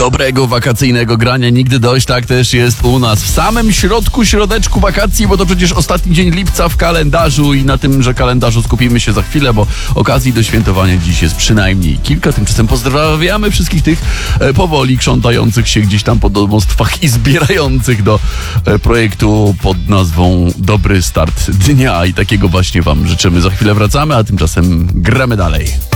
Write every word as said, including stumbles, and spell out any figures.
Dobrego wakacyjnego grania nigdy dość, tak też jest u nas. W samym środku, środeczku wakacji, bo to przecież ostatni dzień lipca w kalendarzu i na tymże kalendarzu skupimy się za chwilę, bo okazji do świętowania dziś jest przynajmniej kilka. Tymczasem pozdrawiamy wszystkich tych e, powoli krzątających się gdzieś tam po domostwach i zbierających do e, projektu pod nazwą Dobry Start Dnia i takiego właśnie wam życzymy. Za chwilę wracamy, a tymczasem gramy dalej.